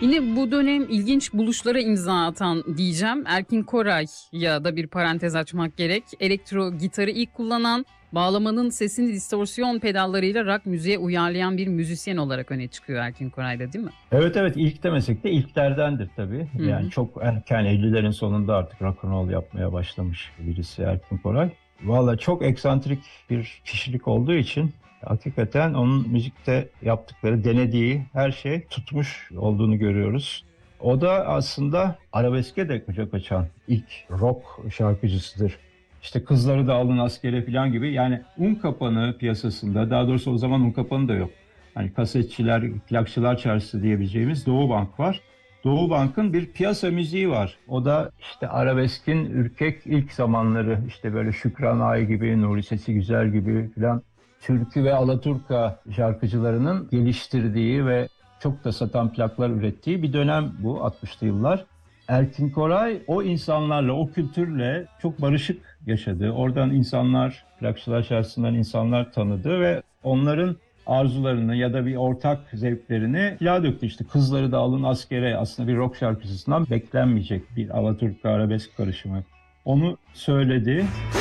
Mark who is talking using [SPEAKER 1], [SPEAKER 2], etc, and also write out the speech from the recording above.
[SPEAKER 1] Yine bu dönem ilginç buluşlara imza atan diyeceğim. Erkin Koray'a da bir parantez açmak gerek. Elektro gitarı ilk kullanan, bağlamanın sesini distorsiyon pedallarıyla rock müziğe uyarlayan bir müzisyen olarak öne çıkıyor Erkin Koray'da, değil mi?
[SPEAKER 2] Evet evet, ilk demesek de ilklerdendir tabii.
[SPEAKER 1] Hı
[SPEAKER 2] Yani
[SPEAKER 1] hı.
[SPEAKER 2] çok erken 50'lerin sonunda artık rock and roll yapmaya başlamış birisi Erkin Koray. Valla çok eksantrik bir kişilik olduğu için hakikaten onun müzikte yaptıkları, denediği her şey tutmuş olduğunu görüyoruz. O da aslında arabeske de kucak açan ilk rock şarkıcısıdır. İşte Kızları da Alın Askere falan gibi, yani un kapanı piyasasında, daha doğrusu o zaman un kapanı da yok. Hani kasetçiler, plakçılar çarşısı diyebileceğimiz Doğu Bank var. Doğu Bank'ın bir piyasa müziği var. O da işte arabeskin ürkek ilk zamanları, işte böyle Şükran Ay gibi, Nuri Sesi Güzel gibi filan türkü ve alaturka şarkıcılarının geliştirdiği ve çok da satan plaklar ürettiği bir dönem bu 60'lı yıllar. Erkin Koray o insanlarla, o kültürle çok barışık yaşadı. Oradan insanlar, plakçılar çarşısından insanlar tanıdı ve onların arzularını ya da bir ortak zevklerini plağa döktü. İşte Kızları da Alın Askere aslında bir rock şarkısından beklenmeyecek bir alaturka arabesk karışımı. Onu söyledi.